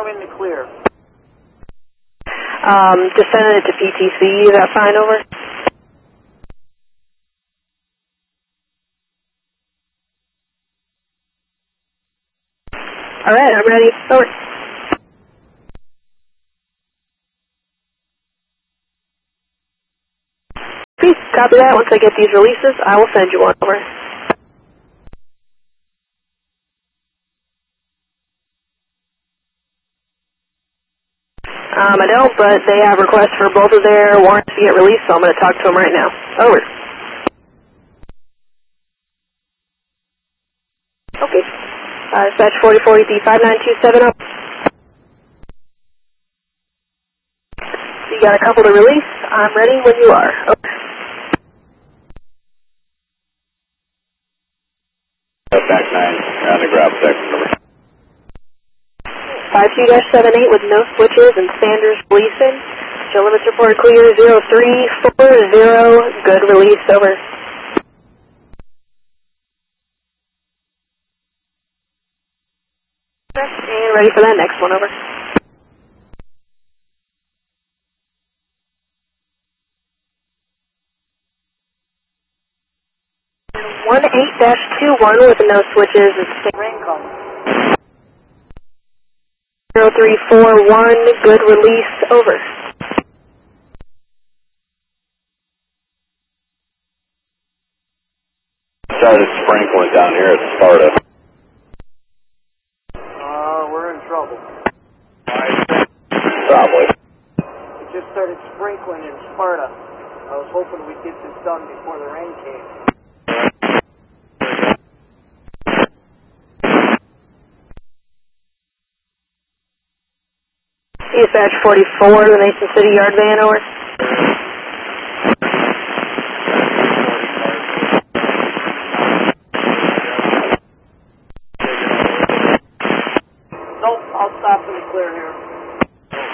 in the clear. Just sending it to PTC. Is that fine, over? All right, I'm ready. Over. Please copy that. Once I get these releases, I will send you one. Over. I don't, but they have requests for both of their warrants to get released, so I'm going to talk to them right now. Over. Okay. Dispatch 4040P 5927 up. You got a couple to release. I'm ready when you are. Over. Back 9, on the ground section. 52-78 with no switches and Sanders releasing. Show limits report clear 0340. Good release. Over. And ready for that next one. Over. 18-21 with no switches. It's Rain call. 0341. Good release. Over. Started sprinkling down here at Sparta. We're in trouble. Probably. It just started sprinkling in Sparta. I was hoping we'd get this done before the rain came. Dispatch 44, the Mason City Yard van. Over. Nope, I'll stop in the clear here.